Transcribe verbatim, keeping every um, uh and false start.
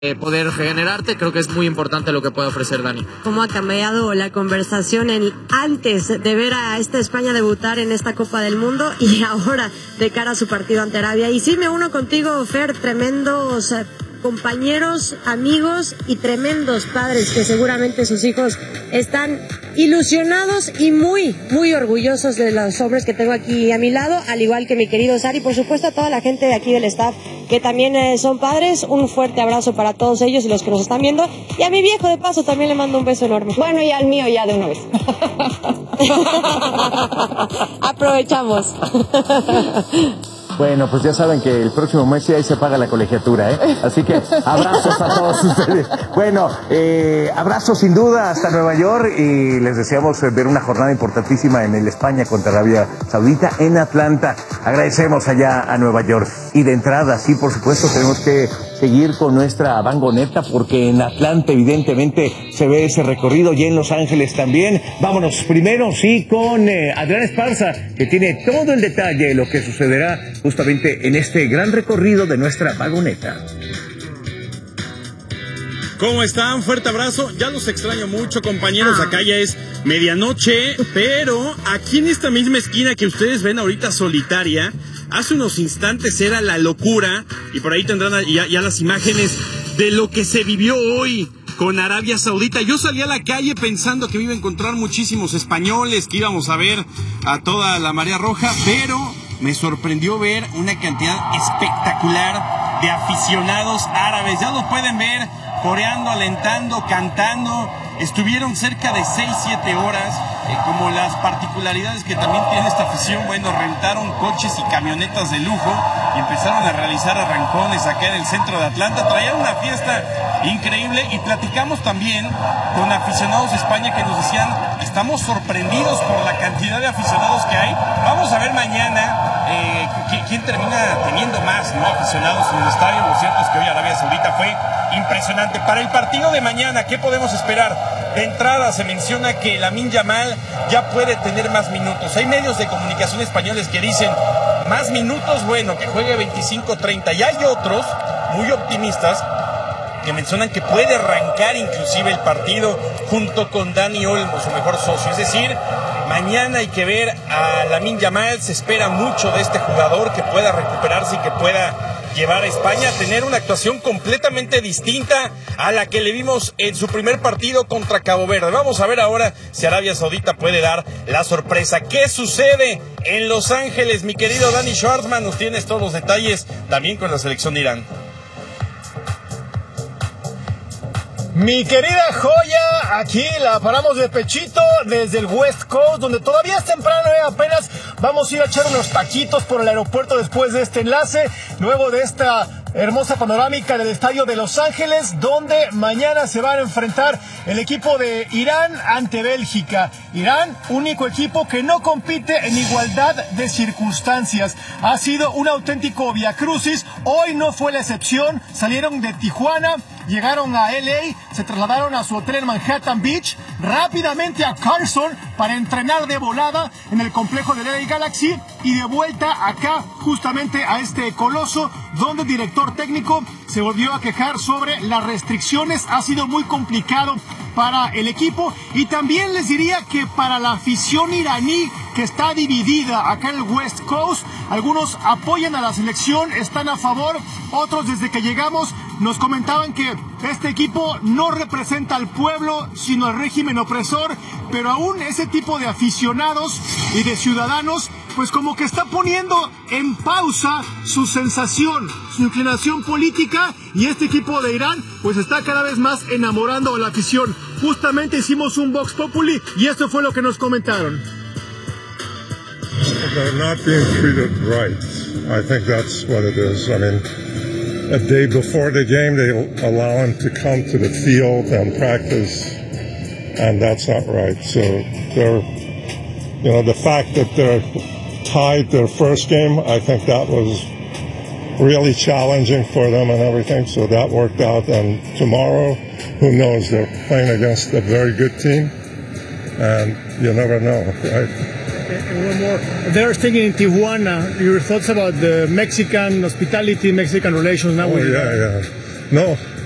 eh, poder generarte. Creo que es muy importante lo que puede ofrecer Dani. ¿Cómo ha cambiado la conversación en, antes de ver a esta España debutar en esta Copa del Mundo y ahora de cara a su partido ante Arabia? Y sí, me uno contigo, Fer, tremendos eh, compañeros, amigos y tremendos padres que seguramente sus hijos están ilusionados y muy, muy orgullosos de los hombres que tengo aquí a mi lado, al igual que mi querido Sari, por supuesto a toda la gente de aquí del staff que también eh, son padres. Un fuerte abrazo para todos ellos y los que nos están viendo, y a mi viejo de paso también le mando un beso enorme. Bueno, y al mío ya de una vez. Aprovechamos. Bueno, pues ya saben que el próximo mes ahí se paga la colegiatura, ¿eh? Así que abrazos a todos ustedes. Bueno, eh, abrazos sin duda hasta Nueva York y les deseamos ver una jornada importantísima en el España contra Arabia Saudita en Atlanta. Agradecemos allá a Nueva York. Y de entrada, sí, por supuesto, tenemos que seguir con nuestra vangoneta porque en Atlanta evidentemente se ve ese recorrido y en Los Ángeles también. Vámonos primero, sí, con eh, Adrián Esparza, que tiene todo el detalle de lo que sucederá justamente en este gran recorrido de nuestra vagoneta. ¿Cómo están? Fuerte abrazo. Ya los extraño mucho, compañeros. Acá ya es medianoche, pero aquí en esta misma esquina que ustedes ven ahorita solitaria, hace unos instantes era la locura, y por ahí tendrán ya, ya las imágenes de lo que se vivió hoy con Arabia Saudita. Yo salí a la calle pensando que me iba a encontrar muchísimos españoles, que íbamos a ver a toda la marea roja, pero me sorprendió ver una cantidad espectacular de aficionados árabes. Ya lo pueden ver, coreando, alentando, cantando. Estuvieron cerca de seis, siete horas, eh, como las particularidades que también tiene esta afición. Bueno, rentaron coches y camionetas de lujo y empezaron a realizar arrancones acá en el centro de Atlanta. Traían una fiesta increíble y platicamos también con aficionados de España que nos decían: estamos sorprendidos por la cantidad de aficionados que hay. Vamos a ver mañana eh, quién termina teniendo más, ¿no?, aficionados en el estadio. Lo cierto es que hoy Arabia Saudita fue impresionante. Para el partido de mañana, ¿qué podemos esperar? De entrada se menciona que Lamine Yamal ya puede tener más minutos. Hay medios de comunicación españoles que dicen más minutos, bueno, que juegue veinticinco treinta. Y hay otros muy optimistas que mencionan que puede arrancar inclusive el partido junto con Dani Olmo, su mejor socio. Es decir, mañana hay que ver a Lamine Yamal. Se espera mucho de este jugador, que pueda recuperarse y que pueda llevar a España a tener una actuación completamente distinta a la que le vimos en su primer partido contra Cabo Verde. Vamos a ver ahora si Arabia Saudita puede dar la sorpresa. ¿Qué sucede en Los Ángeles? Mi querido Dani Schwartzman, nos tienes todos los detalles también con la selección de Irán. Mi querida joya, aquí la paramos de pechito desde el West Coast, donde todavía es temprano, eh, apenas vamos a ir a echar unos taquitos por el aeropuerto después de este enlace, luego de esta hermosa panorámica del estadio de Los Ángeles, donde mañana se van a enfrentar el equipo de Irán ante Bélgica. Irán, único equipo que no compite en igualdad de circunstancias. Ha sido un auténtico viacrucis. Hoy no fue la excepción. Salieron de Tijuana, llegaron a L A, se trasladaron a su hotel en Manhattan Beach, rápidamente a Carson para entrenar de volada en el complejo de L A Galaxy y de vuelta acá justamente a este coloso, donde el director técnico se volvió a quejar sobre las restricciones. Ha sido muy complicado para el equipo y también les diría que para la afición iraní, que está dividida acá en el West Coast. Algunos apoyan a la selección, están a favor, otros desde que llegamos nos comentaban que este equipo no representa al pueblo sino al régimen opresor, pero aún ese tipo de aficionados y de ciudadanos pues como que está poniendo en pausa su sensación, su inclinación política, y este equipo de Irán pues está cada vez más enamorando a la afición. Justamente hicimos un Vox Populi y esto fue lo que nos comentaron. They're not being treated right. I think that's what it is. I mean, a day before the game, they allow them to come to the field and practice, and that's not right. So they're, you know, the fact that they're tied their first game, I think that was really challenging for them and everything. So that worked out. And tomorrow, who knows? They're playing against a very good team, and you never know, right? And one more. They're thinking in Tijuana. Your thoughts about the Mexican hospitality, Mexican relations now? Oh, with yeah, yeah. No,